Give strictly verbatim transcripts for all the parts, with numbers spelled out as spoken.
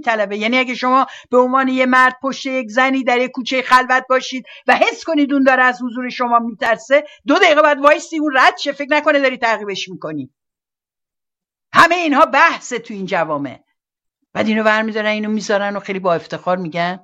میطلبه. یعنی اگه شما به عنوان یه مرد پشت یک زنی در یک کوچه خلوت باشید و حس کنید اون داره از حضور شما میترسه، دو دقیقه بعد وایسی اون رد شه، فکر نکنه داری تعقیبش میکنی. همه اینها بحثه تو این جوامع. بعد اینو برمی‌دارن اینو میذارن و خیلی با افتخار میگن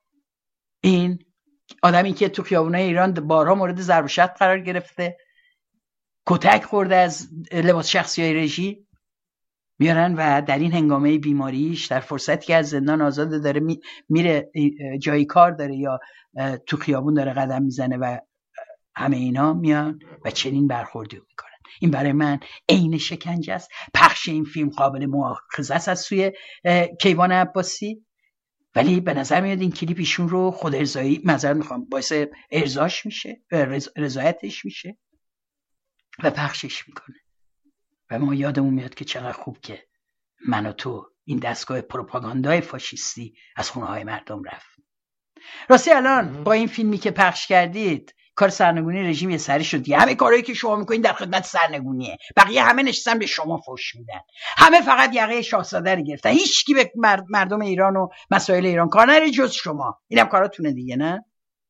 این آدمی که تو خیابونای ایران بارها مورد ضرب و شتم قرار گرفته، کتک خورده از لباس شخصیای رژیم، میارن و در این هنگامه بیماریش، در فرصتی که از زندان آزاده داره میره جایی کار داره یا تو خیابون داره قدم میزنه و همه اینا میان و چنین برخوردی میکنن. این برای من عین شکنجه است. پخش این فیلم قابل مؤاخذه است از سوی کیوان عباسی، ولی به نظر میاد این کلیپ ایشون رو خود ارضایی، معذرت میخوام، باعث ارضاش میشه، رضایتش میشه و پخشش میکنه. و ما یادمون میاد که چقدر خوب که من و تو این دستگاه پروپاگاندای فاشیستی از خونه های مردم رفت. راستی الان با این فیلمی که پخش کردید کار سرنگونی رژیم یه سری شد. همه کارهایی که شما میکنین در خدمت سرنگونیه. بقیه همه نشستن به شما فوش میدن. همه فقط یقه شاهزاده رو گرفتن. هیچکی به مردم ایران و مسائل ایران کار نداره جز شما. اینم کاراتونه دیگه، نه؟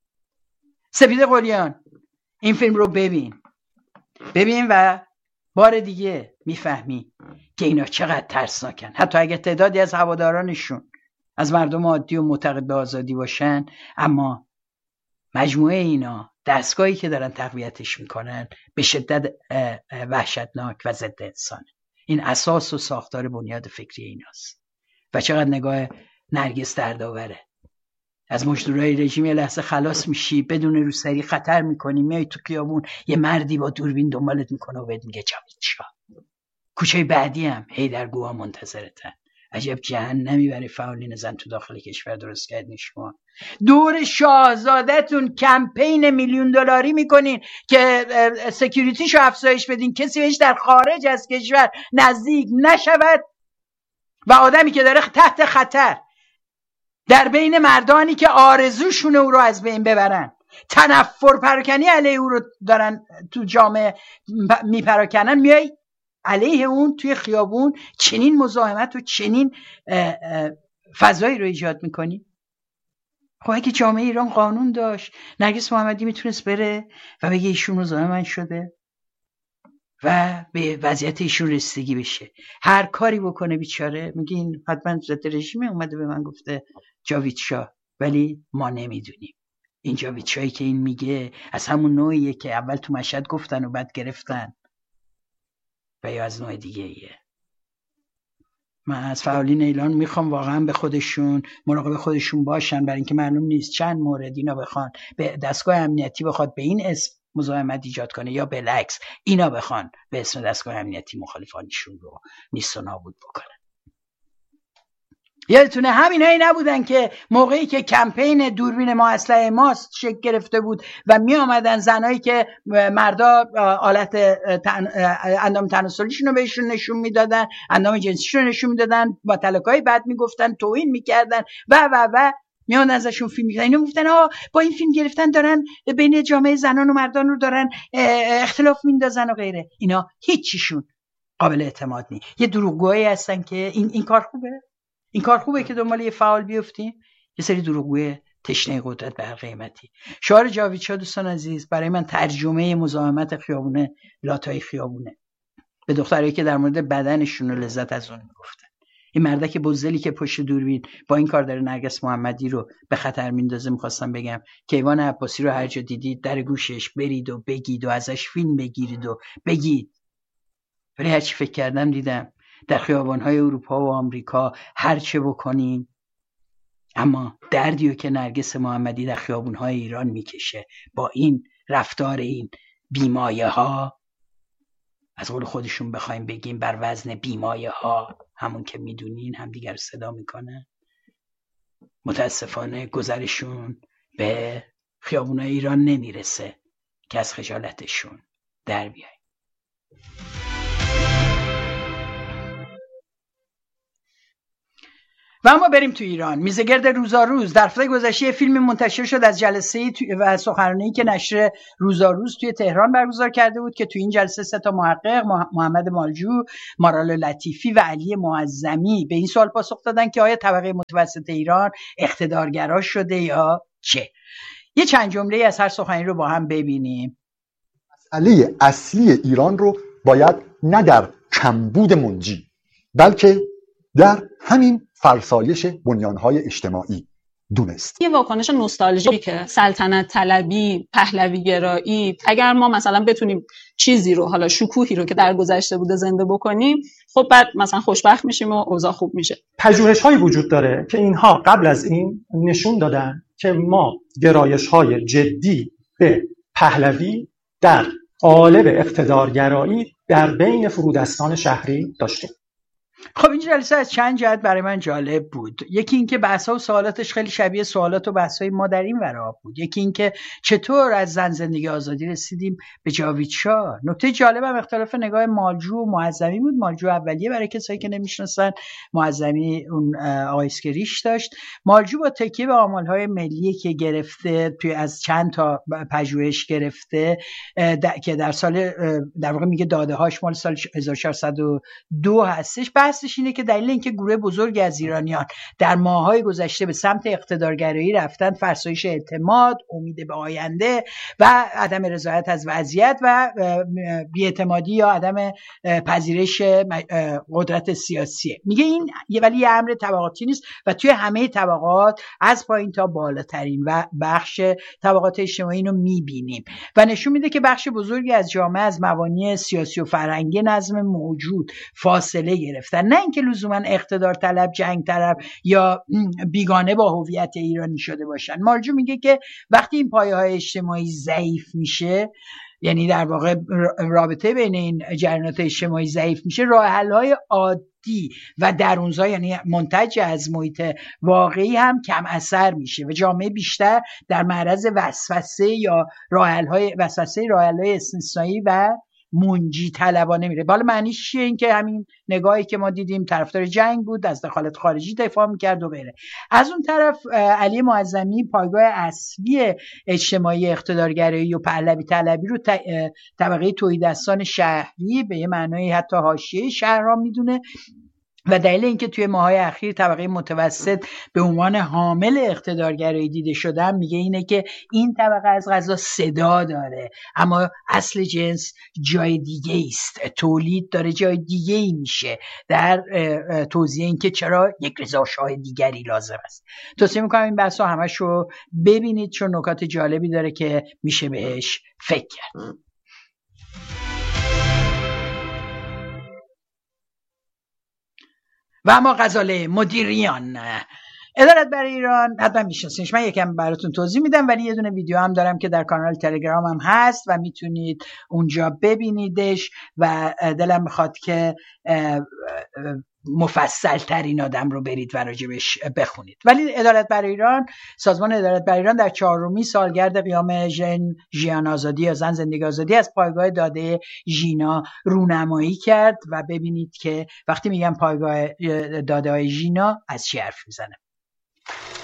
سپیده قلیان، این فیلم رو ببین. ببین و بار دیگه میفهمی که اینا چقدر ترسناکن. حتی اگه تعدادی از هوادارانشون از مردم عادی و معتقد به آزادی باشن، اما مجموعه اینا، دستگاهی که دارن تقویتش میکنن، به شدت وحشتناک و ضد انسانه. این اساس و ساختار بنیاد فکری ایناست. و چقدر نگاه نرگس دردآوره. از مجدورای رژیم یه لحظه خلاص میشی، بدون روسری خطر میکنی، میای تو خیابون، یه مردی با دوربین دنبالت میکنه و بهت میگه جاوید شاه. کوچه بعدی هم حیدرگوها منتظرتن. عجب جهنمی برای فعالین زن تو داخل کشور درست کردین شما. دور شاهزادتون کمپین میلیون دلاری میکنین که سکیوریتیشو افزایش بدین، کسی بهش در خارج از کشور نزدیک نشود و آدمی که داره تحت خطر در بین مردانی که آرزوشونه او رو از بین ببرن، تنفر پراکنی علیه او رو دارن تو جامعه میپراکنن، میای علیه اون توی خیابون چنین مزاحمت و چنین فضایی رو ایجاد میکنی. خب اگه جامعه ایران قانون داشت، نرگس محمدی میتونست بره و بگه ایشون مزاحم من شده و به وضعیت ایشون رسیدگی بشه. هر کاری بکنه بیچاره، میگه این حتما ضد رژیمه، اومده به من گفته جاوید شاه، ولی ما نمیدونیم. این جاوید شاهی که این میگه از همون نوعیه که اول تو مشهد گفتن و بعد گرفتن، و یا از نوع دیگه ایه. من از فعالین ایران میخوام واقعا به خودشون مراقب خودشون باشن، برای اینکه معلوم نیست چند مورد اینا بخوان به دستگاه امنیتی بخواد به این اسم مزاحمت ایجاد کنه یا بالعکس اینا بخوان به اسم دستگاه امنیتی مخالفانشون رو نیست و نابود بکنن. یادتونه همینایی نبودن که موقعی که کمپین دوربین ما اسلحه ماست شکل گرفته بود و می آمدن زنایی که مردا آلت تن... اندام تناسلیشون رو بهشون نشون میدادن، اندام جنسیشون رو نشون میدادن، با تلکای بعد میگفتن، توهین میکردن و و و میان ازشون فیلم میگفتن. اینو میگفتن آ با این فیلم گرفتن دارن بین جامعه زنان و مردان رو دارن اختلاف میندازن و غیره. اینا هیچیشون قابل اعتماد نیست. یه دروغگویی هستن که این این کار خوبه. این کار خوبه که دنبال یه فعال بیفتیم. یه سری دروغگوی تشنه قدرت به هر قیمتی. شعار جاوید شاه دوستان عزیز برای من ترجمه مزاحمت خیابونه، لاتای خیابونه به دخترایی که در مورد بدنشون و لذت از اون میگفتن. این مردک بزدلی که پشت دوربین با این کار داره نرگس محمدی رو به خطر میندازه. میخواستم بگم کیوان عباسی رو هر جا دیدید در گوشش برید و بگید و ازش فیلم بگیرید و بگید. ولی هر چی فکر کردم دیدم در خیابان‌های اروپا و آمریکا هر چه بکنیم، اما دردیو که نرگس محمدی در خیابان‌های ایران میکشه با این رفتار این بیمایه ها، از قول خودشون بخوایم بگیم بر وزن بیمایه ها، همون که میدونین هم دیگر صدا میکنه، متاسفانه گذرشون به خیابان‌های ایران نمیرسه که از خجالتشون در بیایم. و اما بریم تو ایران. میزگرد روزاروز در هفته گذشته فیلم منتشر شد از جلسه و سخنرانی که نشر روزاروز توی تهران برگزار کرده بود که توی این جلسه سه تا محقق، محمد مالجو، مارال لطیفی و علی معظمی به این سوال پاسخ دادن که آیا طبقه متوسط ایران اقتدارگرا شده یا چه. یه چند جمله از هر سخنرانی رو با هم ببینیم. مسئله اصلی ایران رو باید نه در کمبود منجی بلکه در همین فرسایش بنیانهای اجتماعی دونست. یه واکنش نوستالژیکه، سلطنت طلبی، پهلوی گرایی. اگر ما مثلا بتونیم چیزی رو، حالا شکوهی رو که در گذشته بوده زنده بکنیم، خب بعد مثلا خوشبخت میشیم و اوضاع خوب میشه. پژوهش‌هایی وجود داره که اینها قبل از این نشون دادن که ما گرایش‌های جدی به پهلوی در قالب اقتدارگرایی در بین فرودستان شهری داشتیم. خب این جلسه از چند جهت برای من جالب بود. یکی اینکه بحث‌ها و سوالاتش خیلی شبیه سوالات و بحث‌های ما در این ورا بود. یکی اینکه چطور از زن زندگی آزادی رسیدیم به جاوید شاه. نکته جالبم اختلاف نگاه مالجو و معظمی بود. مالجو اولیه برای کسایی که نمیشناسن، معظمی اون آقای اسکریش داشت. مالجو با تکیه به آمال‌های ملی که گرفته توی از چند تا پژوهش گرفته که در سال در واقع میگه داده‌هاش مال سال هزار و چهارصد و دو هستش. بحثش اینه که دلیل اینکه گروه بزرگی از ایرانیان در ماه‌های گذشته به سمت اقتدارگرایی رفتن فرسایش اعتماد، امید به آینده و عدم رضایت از وضعیت و بی‌اعتمادی یا عدم پذیرش قدرت سیاسیه. میگه این ولی یه امر طبقاتی نیست و توی همه طبقات از پایین تا بالاترین و بخش طبقات اجتماعی رو میبینیم و نشون میده که بخش بزرگی از جامعه از مبانی سیاسی و فرهنگی نظم موجود فاصله گرفتن، نه اینکه لزوما اقتدار طلب، جنگ طلب یا بیگانه با هویت ایرانی شده باشن. مالجو میگه که وقتی این پایه‌های اجتماعی ضعیف میشه، یعنی در واقع رابطه بین این جریانات اجتماعی ضعیف میشه، راه حل‌های عادی و درونزا یعنی منتج از محیط واقعی هم کم اثر میشه و جامعه بیشتر در معرض وسوسه یا راه حل‌های وسوسه راه حل‌های استثنایی و منجی طلبانه میره. بالا معنیش چیه؟ این که همین نگاهی که ما دیدیم طرفدار جنگ بود، از دخالت خارجی دفاع میکرد و غیره. از اون طرف علی معظمی پایگاه اصلی اجتماعی اقتدارگرایی و پهلوی طلبی رو طبقه تهیدستان شهری به یه معنای حتی حاشیه شهرها میدونه و دلیل اینکه توی ماهای اخیر طبقه متوسط به عنوان حامل اقتدارگرایی دیده شدن میگه اینه که این طبقه از قضا صدا داره اما اصل جنس جای دیگه است، تولید داره جای دیگه ای میشه، در توضیح اینکه چرا یک رضاشاه دیگری لازم است. توصیه میکنم این بحثا همش رو ببینید چون نکات جالبی داره که میشه بهش فکر کرد. و اما غزاله مدیریان. ادارت برای ایران حتما میشناسینش، من یکم براتون توضیح میدم، ولی یه دونه ویدیو هم دارم که در کانال تلگرام هم هست و میتونید اونجا ببینیدش و دلم میخواد که مفصل ترین آدم رو برید و راجبش بخونید. ولی عدالت برای ایران، سازمان عدالت برای ایران در چهارمین سالگرد قیام ژن ژیان آزادی یا زن زندگی آزادی از پایگاه داده ژینا رونمایی کرد و ببینید که وقتی میگم پایگاه داده های ژینا از چی حرف میزنه.